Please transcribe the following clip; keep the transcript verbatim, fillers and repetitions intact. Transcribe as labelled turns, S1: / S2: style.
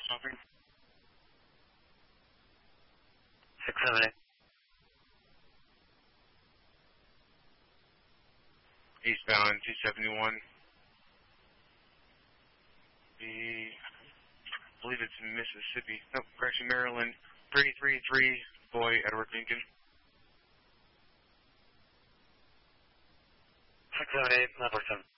S1: Something. six seven eight.
S2: Eastbound two seventy-one. The, I believe it's in Mississippi. Nope, correction, Maryland. three three three, boy, Edward Lincoln.
S1: six seven eight, nine four seven.